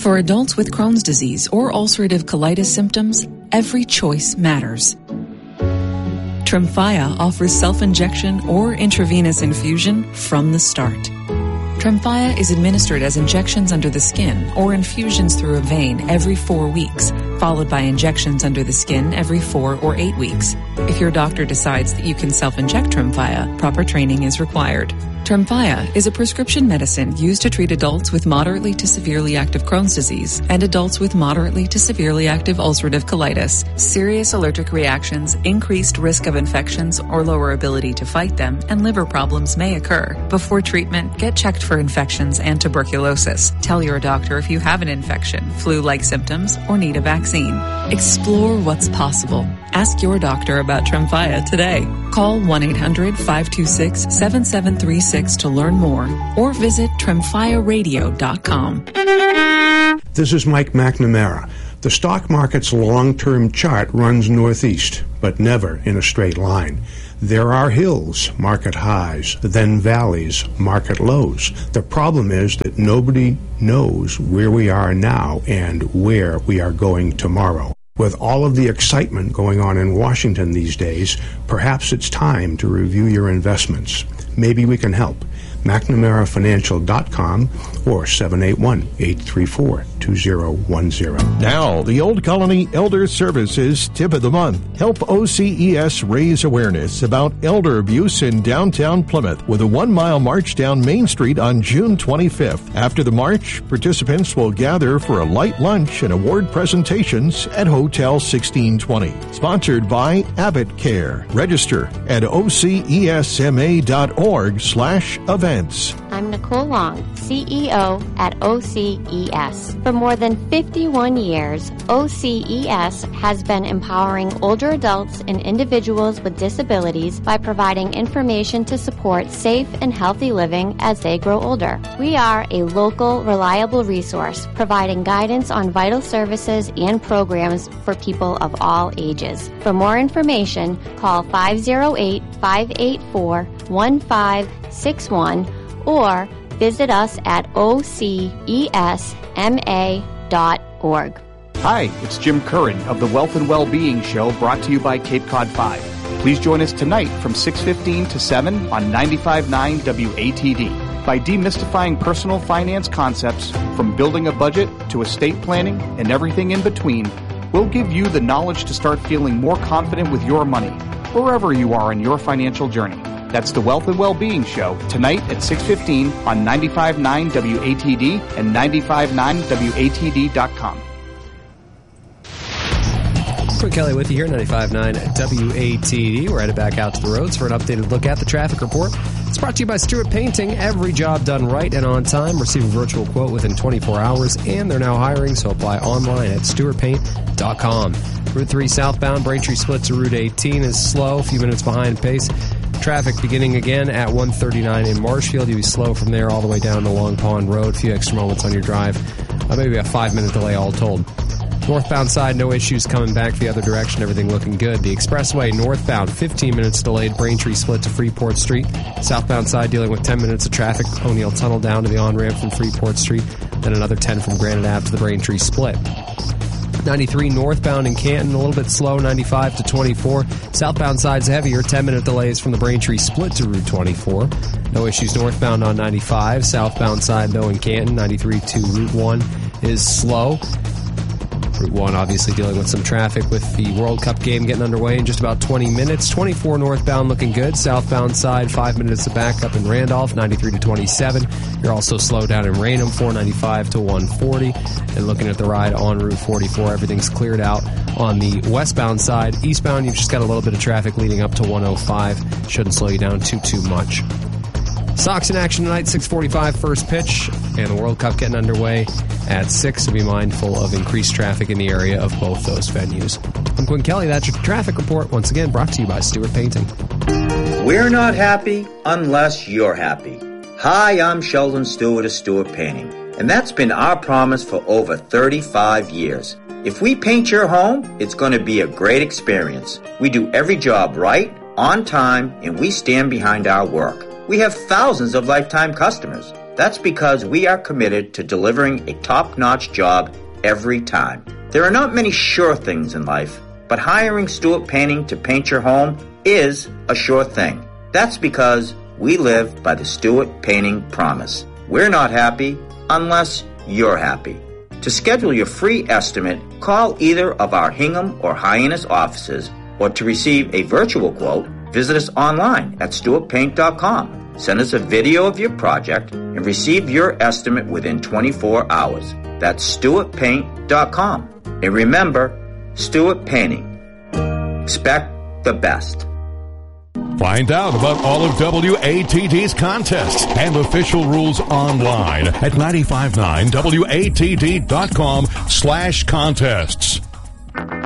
For adults with Crohn's disease or ulcerative colitis symptoms, every choice matters. Tremfya offers self-injection or intravenous infusion from the start. Tremfya is administered as injections under the skin or infusions through a vein every 4 weeks, followed by injections under the skin every 4 or 8 weeks. If your doctor decides that you can self-inject Tremfya, proper training is required. Tremfya is a prescription medicine used to treat adults with moderately to severely active Crohn's disease and adults with moderately to severely active ulcerative colitis. Serious allergic reactions, increased risk of infections or lower ability to fight them, and liver problems may occur. Before treatment, get checked for infections and tuberculosis. Tell your doctor if you have an infection, flu-like symptoms, or need a vaccine. Explore what's possible. Ask your doctor about Tremfya today. Call 1-800-526-7736 to learn more or visit TremfyaRadio.com. This is Mike McNamara. The stock market's long-term chart runs northeast, but never in a straight line. There are hills, market highs, then valleys, market lows. The problem is that nobody knows where we are now and where we are going tomorrow. With all of the excitement going on in Washington these days, perhaps it's time to review your investments. Maybe we can help. McNamaraFinancial.com or 781-834-2010. Now, the Old Colony Elder Services Tip of the Month. Help OCES raise awareness about elder abuse in downtown Plymouth with a 1-mile march down Main Street on June 25th. After the march, participants will gather for a light lunch and award presentations at Hotel 1620. Sponsored by Abbott Care. Register at ocesma.org/events. I'm Nicole Long, CEO at OCES. For more than 51 years, OCES has been empowering older adults and individuals with disabilities by providing information to support safe and healthy living as they grow older. We are a local, reliable resource providing guidance on vital services and programs for people of all ages. For more information, call 508-584-1561 or visit us at ocesma.org. Hi, it's Jim Curran of the Wealth and Wellbeing Show, brought to you by Cape Cod 5. Please join us tonight from 6:15 to 7 on 95.9 WATD. By demystifying personal finance concepts from building a budget to estate planning and everything in between, we'll give you the knowledge to start feeling more confident with your money, wherever you are in your financial journey. That's the Wealth and Wellbeing Show, tonight at 6:15 on 95.9 WATD and 95.9WATD.com. Quinn Kelly with you here, 95.9 WATD. We're headed back out to the roads for an updated look at the traffic report. It's brought to you by Stewart Painting. Every job done right and on time. Receive a virtual quote within 24 hours, and they're now hiring, so apply online at stewartpaint.com. Route 3 southbound, Braintree split to Route 18 is slow, a few minutes behind pace. Traffic beginning again at 139 in Marshfield. You'll be slow from there all the way down to Long Pond Road. A few extra moments on your drive. Maybe a 5-minute delay all told. Northbound side, no issues coming back the other direction. Everything looking good. The expressway northbound, 15 minutes delayed. Braintree split to Freeport Street. Southbound side dealing with 10 minutes of traffic. O'Neill Tunnel down to the on-ramp from Freeport Street. Then another 10 from Granite Ave to the Braintree split. 93 northbound in Canton, a little bit slow, 95 to 24. Southbound side's heavier, 10-minute delays from the Braintree split to Route 24. No issues northbound on 95. Southbound side, though, in Canton, 93 to Route 1 is slow. Route 1 obviously dealing with some traffic with the World Cup game getting underway in just about 20 minutes. 24 northbound looking good. Southbound side, 5 minutes of backup in Randolph, 93 to 27. You're also slow down in Raynham, 495 to 140. And looking at the ride on Route 44, everything's cleared out on the westbound side. Eastbound, you've just got a little bit of traffic leading up to 105. Shouldn't slow you down too much. Sox in action tonight, 6:45 first pitch, and the World Cup getting underway at 6, so be mindful of increased traffic in the area of both those venues. I'm Quinn Kelly. That's your traffic report, once again brought to you by Stewart Painting. We're not happy unless you're happy. Hi, I'm Sheldon Stewart of Stewart Painting, and that's been our promise for over 35 years. If we paint your home, it's going to be a great experience. We do every job right, on time, and we stand behind our work. We have thousands of lifetime customers. That's because we are committed to delivering a top-notch job every time. There are not many sure things in life, but hiring Stewart Painting to paint your home is a sure thing. That's because we live by the Stewart Painting promise. We're not happy unless you're happy. To schedule your free estimate, call either of our Hingham or Hyannis offices, or to receive a virtual quote, visit us online at stewartpaint.com. Send us a video of your project and receive your estimate within 24 hours. That's stewartpaint.com. And remember, Stewart Painting. Expect the best. Find out about all of WATD's contests and official rules online at 959watd.com/contests.